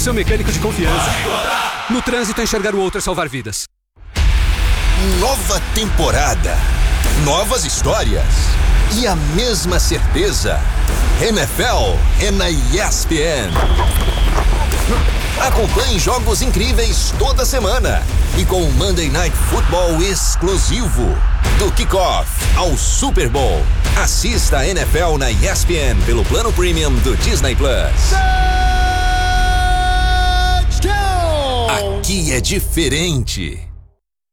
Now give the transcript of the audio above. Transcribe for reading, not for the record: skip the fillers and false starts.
seu mecânico de confiança. No trânsito, enxergar o outro é salvar vidas. Nova temporada, novas histórias e a mesma certeza. NFL é na ESPN. Acompanhe jogos incríveis toda semana e com o Monday Night Football exclusivo. Do kickoff ao Super Bowl. Assista a NFL na ESPN pelo plano premium do Disney Plus. Aqui é diferente.